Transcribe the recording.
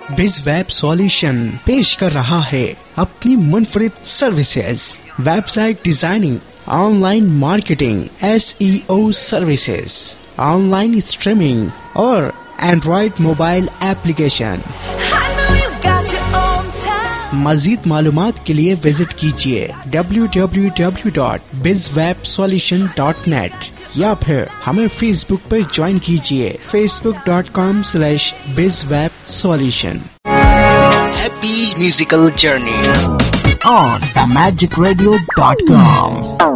बिज web solution पेश कर रहा है अपनी मुनफरिद services, website designing, online marketing, SEO services, online streaming और एंड्रॉइड मोबाइल एप्लीकेशन। मजीद मालूमात के लिए विजिट कीजिए www.bizwebsolution.net या फिर हमें फेसबुक पर ज्वाइन कीजिए facebook.com/bizwebsolution। Happy musical journey on themagicradio.com।